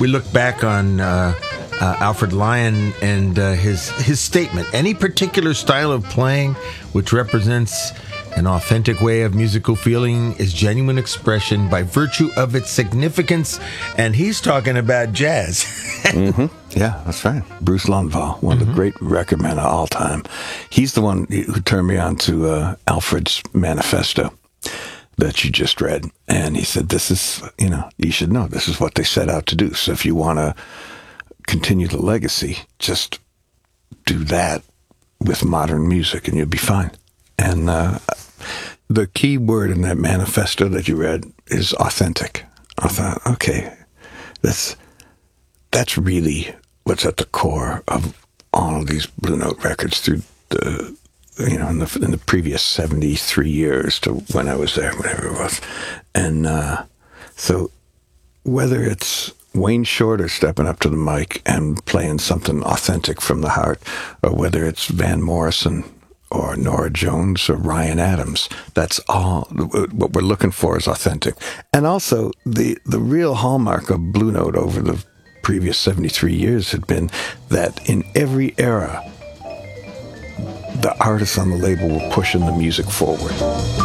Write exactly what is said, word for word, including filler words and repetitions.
we look back on uh, uh, Alfred Lion and uh, his his statement. Any particular style of playing which represents an authentic way of musical feeling is genuine expression by virtue of its significance. And he's talking about jazz. mm-hmm. Yeah, that's right. Bruce Lundvall, one mm-hmm. of the great record men of all time. He's the one who turned me on to uh, Alfred's manifesto that you just read. And he said, this is, you know, you should know, this is what they set out to do. So if you want to continue the legacy, just do that with modern music and you'll be fine. And uh, the key word in that manifesto that you read is authentic. I thought, okay, that's that's really what's at the core of all of these Blue Note records through the, you know, in the, in the previous seventy-three years to when I was there, whatever it was. And uh, so whether it's Wayne Shorter stepping up to the mic and playing something authentic from the heart, or whether it's Van Morrison or Nora Jones or Ryan Adams, that's all. What we're looking for is authentic. And also, the, the real hallmark of Blue Note over the previous seventy-three years had been that in every era, the artists on the label were pushing the music forward.